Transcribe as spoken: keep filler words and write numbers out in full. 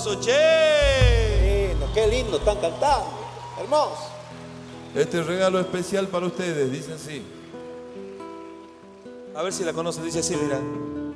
aplauso, che. Lindo, qué lindo están cantando. Hermoso. Este regalo especial para ustedes, dice así. A ver si la conocen, dice así, mira.